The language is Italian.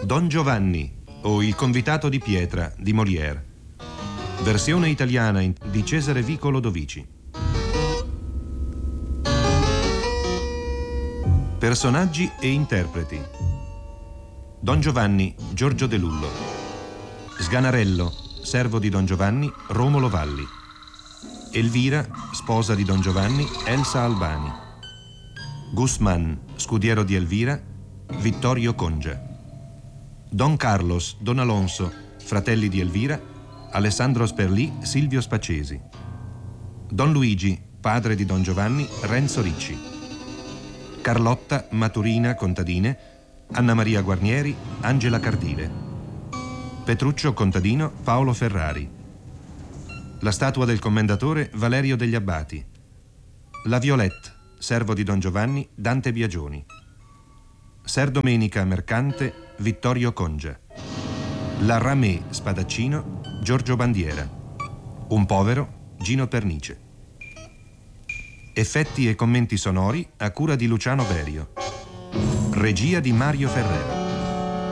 Don Giovanni o Il convitato di pietra di Molière. Versione italiana di Cesare Vico Lodovici. Personaggi e interpreti. Don Giovanni, Giorgio De Lullo. Sganarello, servo di Don Giovanni, Romolo Valli. Elvira, sposa di Don Giovanni, Elsa Albani. Guzman, scudiero di Elvira, Vittorio Congia. Don Carlos, Don Alonso, fratelli di Elvira, Alessandro Sperlì, Silvio Spacesi. Don Luigi, padre di Don Giovanni, Renzo Ricci. Carlotta, Maturina, contadine, Anna Maria Guarnieri, Angela Cardile. Petruccio, contadino, Paolo Ferrari. La statua del commendatore, Valerio degli Abbati. La Violette, servo di Don Giovanni, Dante Biagioni. Ser Domenica, mercante, Vittorio Congia. La Ramée, spadaccino, Giorgio Bandiera. Un povero, Gino Pernice. Effetti e commenti sonori a cura di Luciano Berio. Regia di Mario Ferrera.